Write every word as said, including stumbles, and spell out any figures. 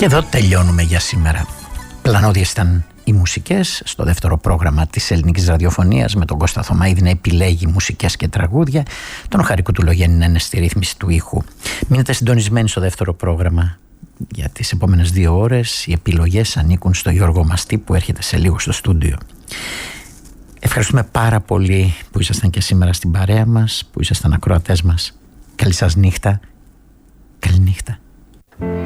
Και εδώ τελειώνουμε για σήμερα. Πλανώδιες ήταν οι μουσικές στο δεύτερο πρόγραμμα της ελληνικής ραδιοφωνίας, με τον Κώστα Θωμαίδη να επιλέγει μουσικές και τραγούδια, τον Χαρή Κουτουλογέννη να είναι στη ρύθμιση του ήχου. Μείνετε συντονισμένοι στο δεύτερο πρόγραμμα για τις επόμενες δύο ώρες. Οι επιλογές ανήκουν στο Γιώργο Μαστή που έρχεται σε λίγο στο στούντιο. Ευχαριστούμε πάρα πολύ που ήσασταν και σήμερα στην παρέα μας, που ήσασταν ακροατές μας. Καλή σας νύχτα. Καλή νύχτα.